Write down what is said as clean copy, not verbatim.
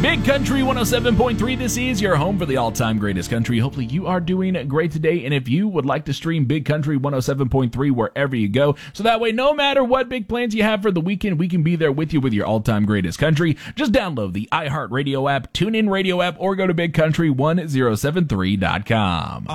Big Country 107.3, this is your home for the all-time greatest country. Hopefully you are doing great today, and if you would like to stream Big Country 107.3 wherever you go, so that way no matter what big plans you have for the weekend, we can be there with you with your all-time greatest country. Just download the iHeartRadio app, TuneIn Radio app, or go to BigCountry1073.com.